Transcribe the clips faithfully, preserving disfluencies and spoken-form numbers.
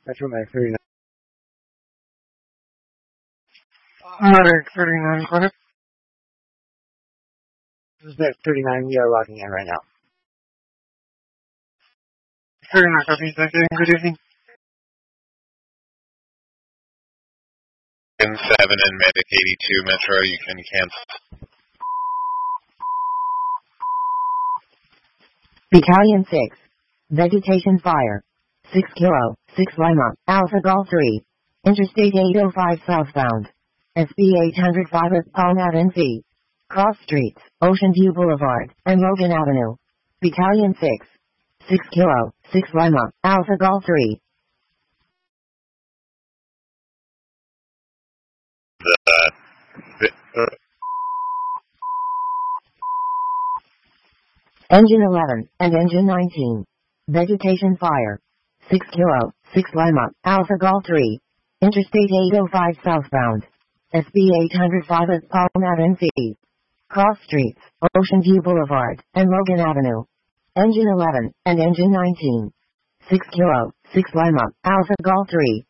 Metro Medic thirty-nine. Medic thirty-nine, go ahead. This is Medic thirty-nine. We are logging in right now. thirty-nine, copy. Thank you. Good evening. In seven and Medic eighty-two, Metro, you can cancel. Battalion six. Vegetation fire. six Kilo, six Lima, Alpha Golf three. Interstate eight oh five southbound. S B eight oh five at Palm Avenue. Cross Streets, Ocean View Boulevard, and Logan Avenue. Battalion six. six Kilo, six Lima, Alpha Golf three. The, the, uh, Engine eleven, and Engine nineteen. Vegetation fire. six Kilo, six Lima, Alpha Golf three. Interstate eight oh five southbound. S B eight oh five at Palm Avenue. Cross Streets, Ocean View Boulevard, and Logan Avenue. Engine eleven, and Engine nineteen. six Kilo, six Lima, Alpha Golf three.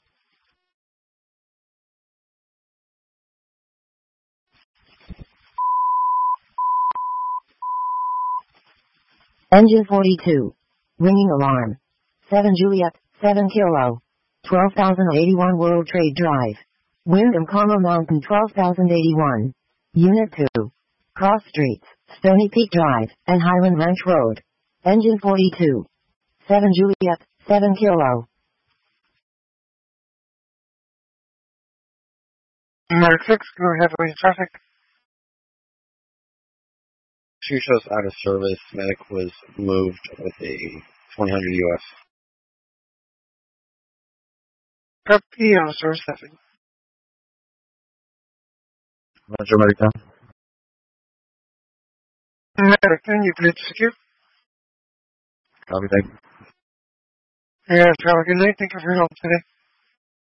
Engine forty-two. Ringing alarm. seven Juliet, seven Kilo. twelve thousand eighty-one World Trade Drive. Wyndham Comma Mountain twelve thousand eighty-one. Unit two. Cross Streets, Stony Peak Drive, and Highland Ranch Road. Engine forty-two. seven Juliet, seven Kilo. Medic six, go ahead with traffic. Two shows out of service. Medic was moved with a twenty hundred U S. Copy, on source staffing. Metro Medic down. Medic, can you please secure? Copy, thank you. Yes, have a good night. Thank you for your help today.